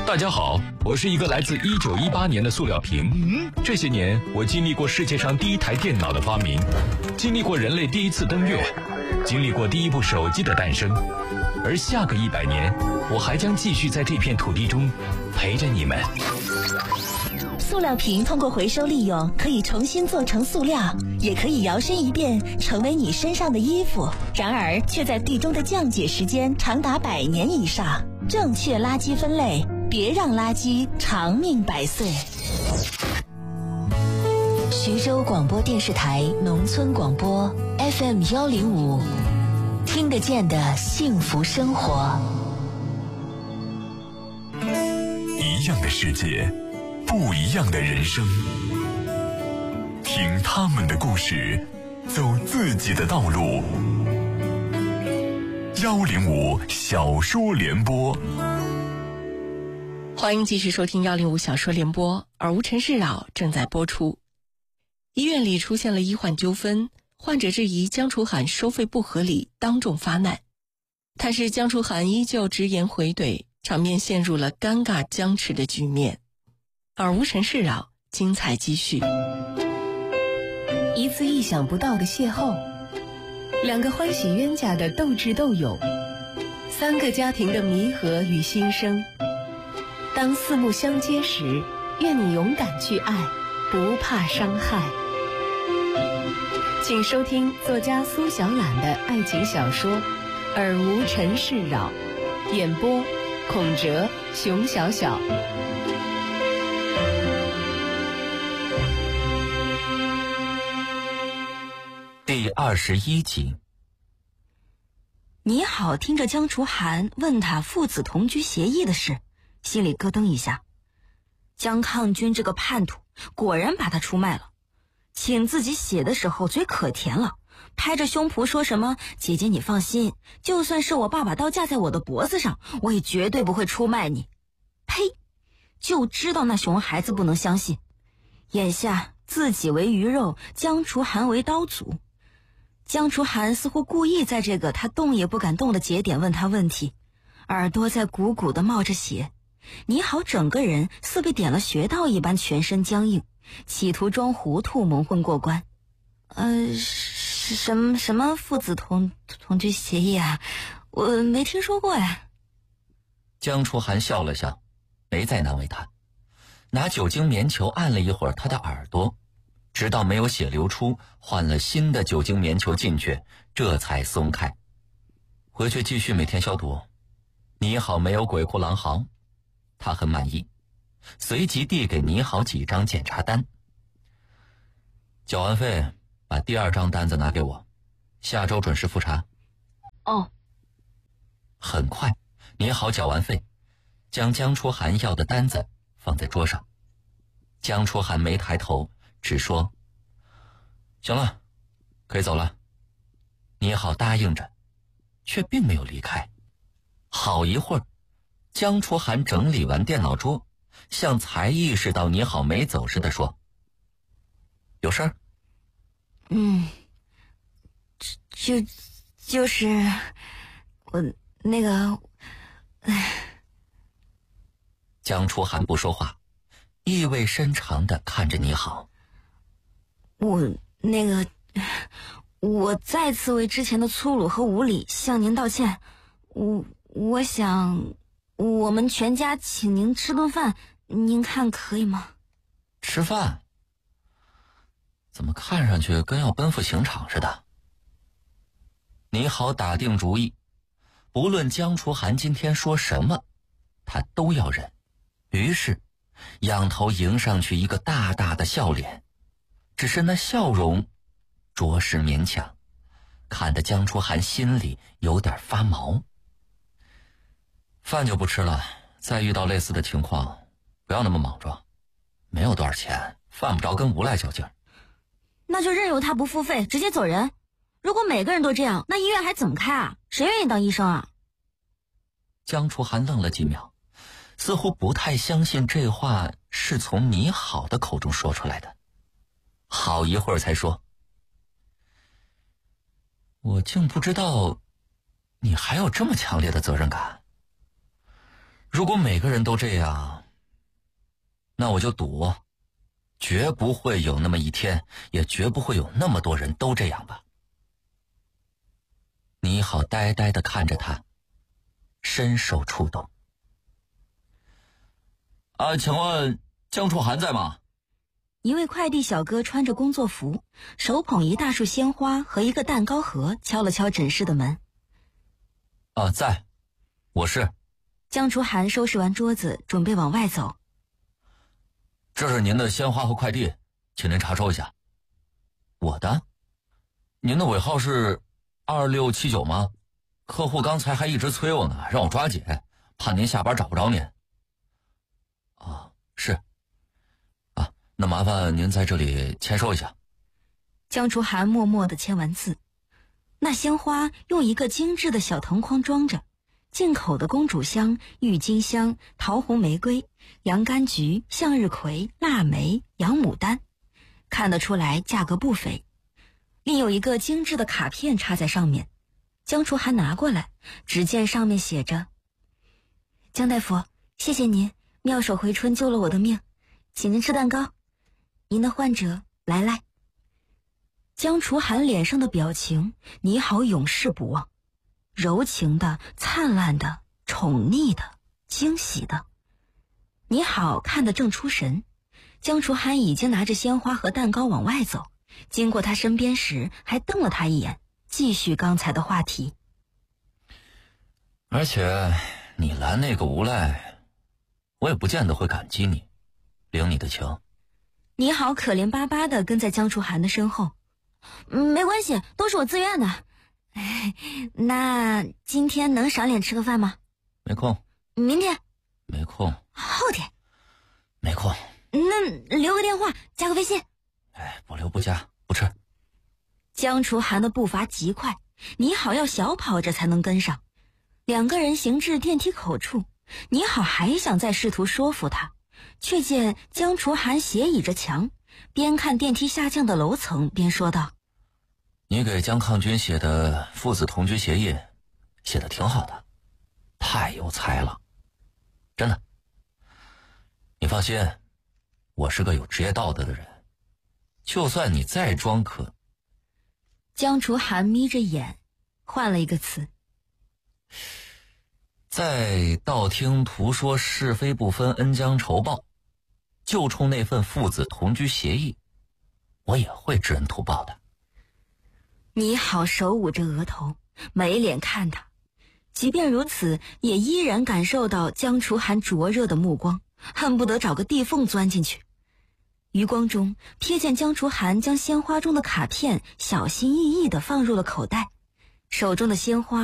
大家好，我是一个来自1918年的塑料瓶。这些年，我经历过世界上第一台电脑的发明，经历过人类第一次登月，经历过第一部手机的诞生。而下个100年，我还将继续在这片土地中陪着你们。 塑料瓶通过回收利用，可以重新做成塑料，也可以摇身一变成为你身上的衣服。然而，却在地中的降解时间长达100年以上。正确垃圾分类，别让垃圾长命百岁。徐州广播电视台农村广播 FM105，听得见的幸福生活。 一样的世界，不一样的人生，听他们的故事，走自己的道路。105小说联播， 欢迎继续收听105小说联播，耳无尘事扰正在播出。医院里出现了医患纠纷，患者质疑江楚涵收费不合理，当众发难，但是江楚涵依旧直言回怼，场面陷入了尴尬僵持的局面。耳无尘事扰，精彩继续。 一次意想不到的邂逅，2个欢喜冤家的斗智斗勇，3个家庭的弥合与新生。当四目相接时，愿你勇敢去爱，不怕伤害。请收听作家苏小懒的爱情小说《耳无尘事扰》，演播孔哲、熊小小。 第21集。 你好，听着江楚涵问他父子同居协议的事，心里咯噔一下。江抗军这个叛徒果然把他出卖了，请自己写的时候嘴可甜了，拍着胸脯说什么姐姐你放心，就算是我爸把刀架在我的脖子上，我也绝对不会出卖你。呸，就知道那熊孩子不能相信。眼下自己为鱼肉，江楚涵为刀俎。江楚涵似乎故意在这个他动也不敢动的节点问他问题，耳朵在鼓鼓地冒着血。你好，整个人似被点了穴道一般，全身僵硬，企图装糊涂蒙混过关。什么父子同居协议啊？我没听说过呀。 江楚涵笑了笑，没再难为他，拿酒精棉球按了一会儿他的耳朵，直到没有血流出，换了新的酒精棉球进去，这才松开。回去继续每天消毒。你好，没有鬼哭狼嚎，他很满意，随即递给你好几张检查单。缴完费，把第2张单子拿给我，下周准时复查。 哦。 很快，你好缴完费，将江楚涵要的单子放在桌上。江楚涵没抬头，只说行了，可以走了。你好答应着，却并没有离开。好一会儿，江楚涵整理完电脑桌，像才意识到你好没走似的说，有事儿？ 就是我那个江楚涵不说话，意味深长地看着你好。 我再次为之前的粗鲁和无礼向您道歉。我想我们全家请您吃顿饭，您看可以吗？ 吃饭？怎么看上去跟要奔赴刑场似的？你好打定主意，不论江楚涵今天说什么，他都要忍。于是仰头迎上去一个大大的笑脸，只是那笑容着实勉强，看得江楚涵心里有点发毛。饭就不吃了，再遇到类似的情况不要那么莽撞，没有多少钱，犯不着跟无赖较劲儿。 那就任由他不付费直接走人。如果每个人都这样，那医院还怎么开啊？谁愿意当医生啊？ 江楚涵愣了几秒，似乎不太相信这话是从你好的口中说出来的。好一会儿才说，我竟不知道你还有这么强烈的责任感。 如果每个人都这样，那我就赌，绝不会有那么一天，也绝不会有那么多人都这样吧。倪好呆呆地看着他，深受触动。请问江楚涵在吗？ 一位快递小哥穿着工作服，手捧一大束鲜花和一个蛋糕盒，敲了敲诊室的门。 在，我是。 江楚涵收拾完桌子，准备往外走。 这是您的鲜花和快递，请您查收一下。我的？您的尾号是2679吗？客户刚才还一直催我呢，让我抓紧，怕您下班找不着您。是。那麻烦您在这里签收一下。 江楚涵默默地签完字。那鲜花用一个精致的小藤筐装着，进口的公主香、郁金香、桃红玫瑰、洋甘菊、向日葵、腊梅、洋牡丹，看得出来价格不菲。另有一个精致的卡片插在上面，江楚涵拿过来，只见上面写着：江大夫，谢谢您，妙手回春救了我的命，请您吃蛋糕。您的患者来来。江楚涵脸上的表情，你好永世不忘，柔情的、灿烂的、宠溺的、惊喜的。你好看得正出神，江楚涵已经拿着鲜花和蛋糕往外走，经过他身边时还瞪了他一眼，继续刚才的话题。 而且你拦那个无赖，我也不见得会感激你，领你的情。 你好可怜巴巴地跟在江楚涵的身后。没关系，都是我自愿的。那今天能赏脸吃个饭吗？ 没空。 明天？ 没空。 后天？ 没空。 那留个电话，加个微信。 不留不加，不吃。 江楚涵的步伐极快，你好要小跑着才能跟上。两个人行至电梯口处，你好还想再试图说服他，却见江楚涵斜倚着墙，边看电梯下降的楼层边说道： 你给江抗军写的父子同居协议写得挺好的，太有才了，真的。你放心，我是个有职业道德的人，就算你再装可。 江楚涵眯着眼，换了一个词。 再道听途说是非不分，恩将仇报，就冲那份父子同居协议，我也会知恩图报的。 你好手捂着额头，没脸看他。即便如此，也依然感受到江楚涵灼热的目光，恨不得找个地缝钻进去。余光中瞥见江楚涵将鲜花中的卡片小心翼翼地放入了口袋，手中的鲜花